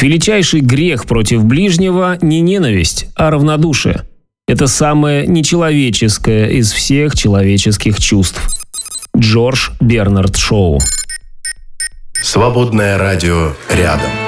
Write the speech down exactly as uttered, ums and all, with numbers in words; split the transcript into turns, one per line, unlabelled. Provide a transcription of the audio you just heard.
Величайший грех против ближнего не ненависть, а равнодушие. Это самое нечеловеческое из всех человеческих чувств. Джордж Бернард Шоу.
Свободное радио рядом.